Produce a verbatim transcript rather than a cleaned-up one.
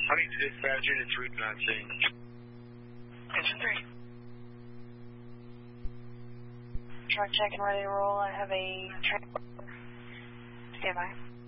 Huntington dispatcher to three nineteen. Engine three. Truck check and ready to roll. I have a train. Stand by.